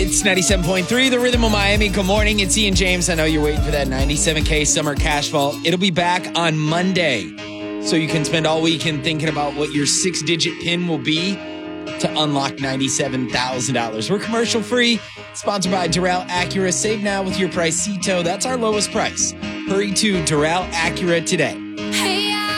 It's 97.3, The Rhythm of Miami. Good morning. It's Ian James. I know you're waiting for that 97K summer cash vault. It'll be back on Monday. So you can spend all weekend thinking about what your 6-digit PIN will be to unlock $97,000. We're commercial free. Sponsored by Doral Acura. Save now with your Pricito. That's our lowest price. Hurry to Doral Acura today.